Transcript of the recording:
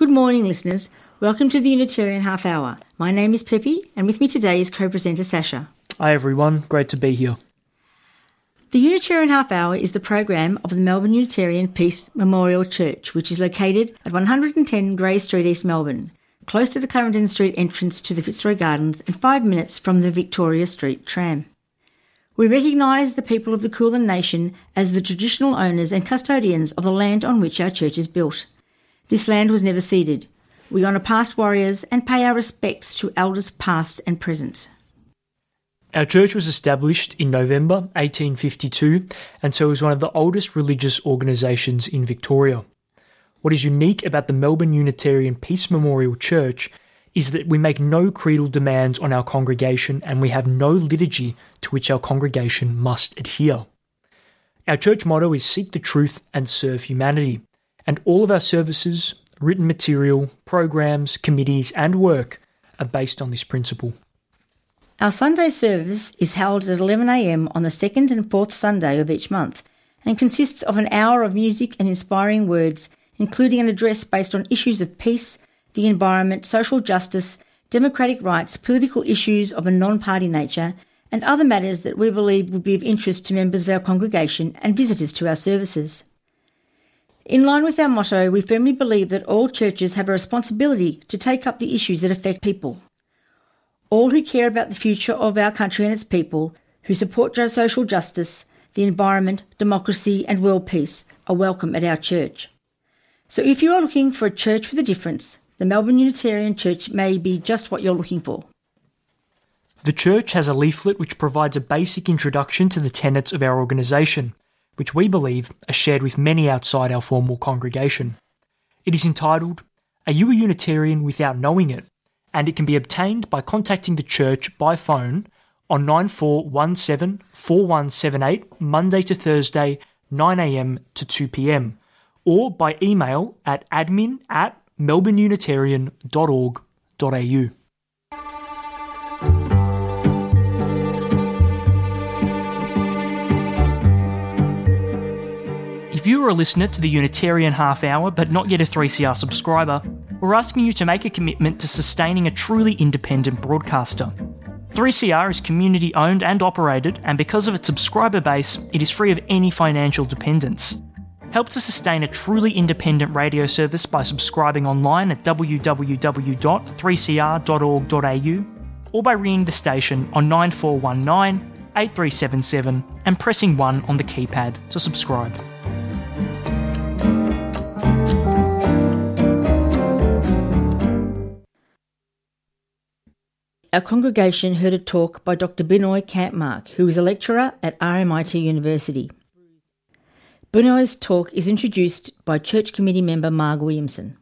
Good morning, listeners. Welcome to the Unitarian Half Hour. My name is Peppy, and with me today is co-presenter Sasha. Hi everyone, great to be here. The Unitarian Half Hour is the program of the Melbourne Unitarian Peace Memorial Church, which is located at 110 Grey Street, East Melbourne, close to the Clarendon Street entrance to the Fitzroy Gardens and 5 minutes from the Victoria Street tram. We recognise the people of the Kulin Nation as the traditional owners and custodians of the land on which our church is built. This land was never ceded. We honour past warriors and pay our respects to elders past and present. Our church was established in November 1852 and so is one of the oldest religious organisations in Victoria. What is unique about the Melbourne Unitarian Peace Memorial Church is that we make no creedal demands on our congregation and we have no liturgy to which our congregation must adhere. Our church motto is seek the truth and serve humanity, and all of our services, written material, programs, committees and work are based on this principle. Our Sunday service is held at 11 a.m. on the second and fourth Sunday of each month and consists of an hour of music and inspiring words, including an address based on issues of peace, the environment, social justice, democratic rights, political issues of a non-party nature, and other matters that we believe would be of interest to members of our congregation and visitors to our services. In line with our motto, we firmly believe that all churches have a responsibility to take up the issues that affect people. All who care about the future of our country and its people, who support social justice, the environment, democracy and world peace are welcome at our church. So if you are looking for a church with a difference, the Melbourne Unitarian Church may be just what you're looking for. The church has a leaflet which provides a basic introduction to the tenets of our organisation, which we believe are shared with many outside our formal congregation. It is entitled, Are You a Unitarian Without Knowing It? And it can be obtained by contacting the church by phone on 9417 4178 Monday to Thursday 9am to 2pm or by email at admin@melbourneunitarian.org.au. If you are a listener to the Unitarian Half Hour but not yet a 3CR subscriber, we're asking you to make a commitment to sustaining a truly independent broadcaster. 3CR is community owned and operated, and because of its subscriber base, it is free of any financial dependence. Help to sustain a truly independent radio service by subscribing online at www.3cr.org.au or by ringing the station on 9419 8377 and pressing 1 on the keypad to subscribe. Our congregation heard a talk by Dr. Binoy Kampmark, who is a lecturer at RMIT University. Binoy's talk is introduced by Church Committee member Marg Williamson.